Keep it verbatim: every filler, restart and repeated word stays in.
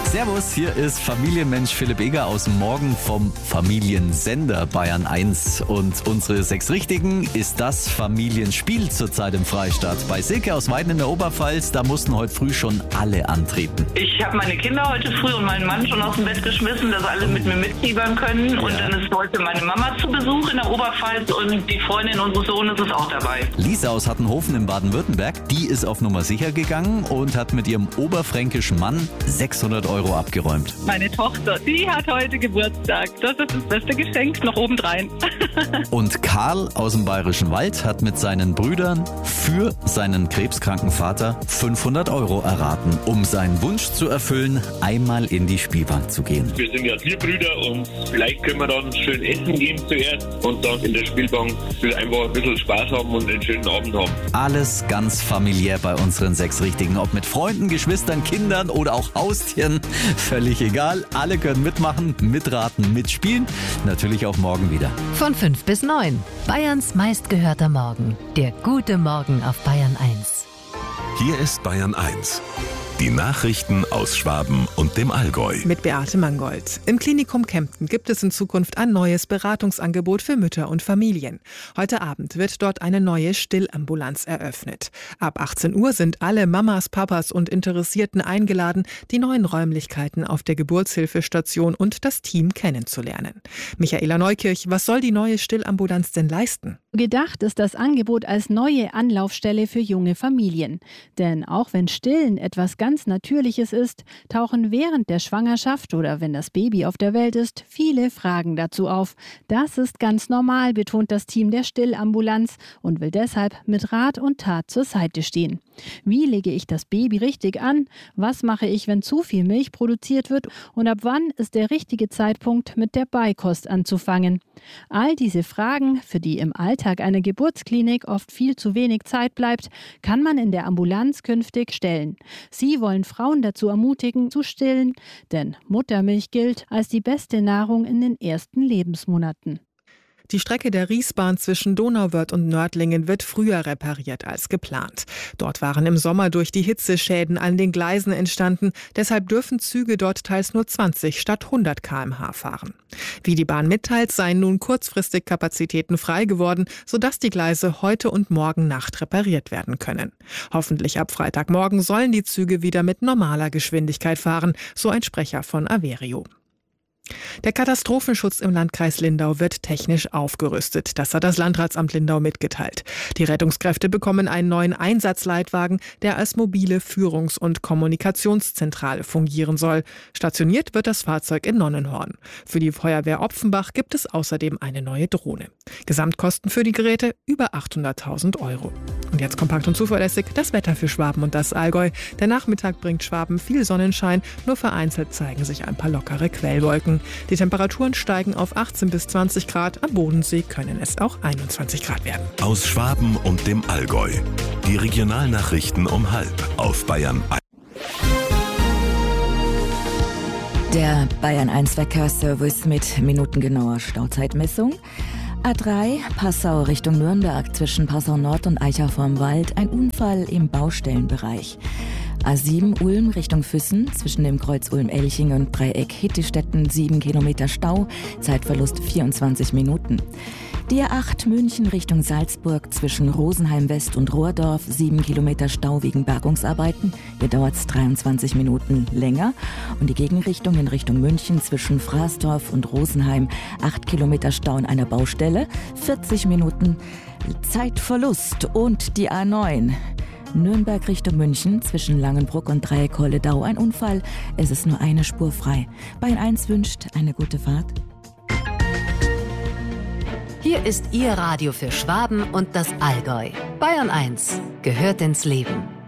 Servus, hier ist Familienmensch Philipp Eger aus dem Morgen vom Familiensender Bayern eins. Und unsere sechs Richtigen ist das Familienspiel zurzeit im Freistaat. Bei Silke aus Weiden in der Oberpfalz, da mussten heute früh schon alle antreten. Ich habe meine Kinder heute früh und meinen Mann schon aus dem Bett geschmissen, dass alle mit mir mitfiebern können. Ja. Und dann ist heute meine Mama zu Besuch in der Oberpfalz und die Freundin unseres Sohnes ist auch dabei. Lisa aus Hattenhofen in Baden-Württemberg, die ist auf Nummer sicher gegangen und hat mit ihrem oberfränkischen Mann sechshundert Euro abgeräumt. Meine Tochter, die hat heute Geburtstag. Das ist das beste Geschenk, noch obendrein. Und Karl aus dem Bayerischen Wald hat mit seinen Brüdern für seinen krebskranken Vater fünfhundert Euro erraten, um seinen Wunsch zu erfüllen, einmal in die Spielbank zu gehen. Wir sind ja vier Brüder und vielleicht können wir dann schön essen gehen zuerst und dann in der Spielbank für einfach ein bisschen Spaß haben und einen schönen Abend haben. Alles ganz familiär bei unseren sechs Richtigen, ob mit Freunden, Geschwistern, Kindern oder auch Haustieren. Völlig egal, alle können mitmachen, mitraten, mitspielen. Natürlich auch morgen wieder. Von fünf bis neun. Bayerns meistgehörter Morgen. Der gute Morgen auf Bayern eins. Hier ist Bayern eins. Die Nachrichten aus Schwaben und dem Allgäu. Mit Beate Mangold. Im Klinikum Kempten gibt es in Zukunft ein neues Beratungsangebot für Mütter und Familien. Heute Abend wird dort eine neue Stillambulanz eröffnet. Ab achtzehn Uhr sind alle Mamas, Papas und Interessierten eingeladen, die neuen Räumlichkeiten auf der Geburtshilfestation und das Team kennenzulernen. Michaela Neukirch, was soll die neue Stillambulanz denn leisten? Gedacht ist das Angebot als neue Anlaufstelle für junge Familien. Denn auch wenn Stillen etwas ganz Natürliches ist, tauchen während der Schwangerschaft oder wenn das Baby auf der Welt ist, viele Fragen dazu auf. Das ist ganz normal, betont das Team der Stillambulanz und will deshalb mit Rat und Tat zur Seite stehen. Wie lege ich das Baby richtig an? Was mache ich, wenn zu viel Milch produziert wird? Und ab wann ist der richtige Zeitpunkt, mit der Beikost anzufangen? All diese Fragen, für die im Alltag einer Geburtsklinik oft viel zu wenig Zeit bleibt, kann man in der Ambulanz künftig stellen. Sie wollen Frauen dazu ermutigen, zu stillen, denn Muttermilch gilt als die beste Nahrung in den ersten Lebensmonaten. Die Strecke der Riesbahn zwischen Donauwörth und Nördlingen wird früher repariert als geplant. Dort waren im Sommer durch die Hitze Schäden an den Gleisen entstanden. Deshalb dürfen Züge dort teils nur zwanzig statt hundert Kilometer pro Stunde fahren. Wie die Bahn mitteilt, seien nun kurzfristig Kapazitäten frei geworden, sodass die Gleise heute und morgen Nacht repariert werden können. Hoffentlich ab Freitagmorgen sollen die Züge wieder mit normaler Geschwindigkeit fahren, so ein Sprecher von Averio. Der Katastrophenschutz im Landkreis Lindau wird technisch aufgerüstet. Das hat das Landratsamt Lindau mitgeteilt. Die Rettungskräfte bekommen einen neuen Einsatzleitwagen, der als mobile Führungs- und Kommunikationszentrale fungieren soll. Stationiert wird das Fahrzeug in Nonnenhorn. Für die Feuerwehr Opfenbach gibt es außerdem eine neue Drohne. Gesamtkosten für die Geräte über achthunderttausend Euro. Und jetzt kompakt und zuverlässig das Wetter für Schwaben und das Allgäu. Der Nachmittag bringt Schwaben viel Sonnenschein, nur vereinzelt zeigen sich ein paar lockere Quellwolken. Die Temperaturen steigen auf achtzehn bis zwanzig Grad, am Bodensee können es auch einundzwanzig Grad werden. Aus Schwaben und dem Allgäu. Die Regionalnachrichten um halb auf Bayern eins. Der Bayern eins Verkehrsservice mit minutengenauer Stauzeitmessung. A drei, Passau Richtung Nürnberg zwischen Passau Nord und Eichach vorm Wald, ein Unfall im Baustellenbereich. A sieben, Ulm Richtung Füssen zwischen dem Kreuz Ulm-Elching und Dreieck Hittestetten, sieben Kilometer Stau, Zeitverlust vierundzwanzig Minuten. Die A acht, München Richtung Salzburg zwischen Rosenheim West und Rohrdorf, sieben Kilometer Stau wegen Bergungsarbeiten, hier dauert es dreiundzwanzig Minuten länger. Und die Gegenrichtung in Richtung München zwischen Fraßdorf und Rosenheim, acht Kilometer Stau in einer Baustelle, vierzig Minuten Zeitverlust. Und die A neun, Nürnberg Richtung München zwischen Langenbruck und Dreieck-Holledau, ein Unfall. Es ist nur eine Spur frei. Bayern eins wünscht eine gute Fahrt. Hier ist Ihr Radio für Schwaben und das Allgäu. Bayern eins gehört ins Leben.